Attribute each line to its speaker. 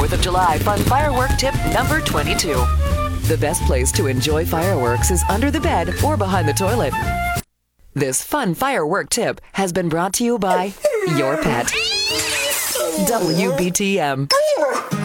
Speaker 1: 4th of July fun firework tip number 22. The best place to enjoy fireworks is under the bed or behind the toilet. This fun firework tip has been brought to you by your pet. WBTM.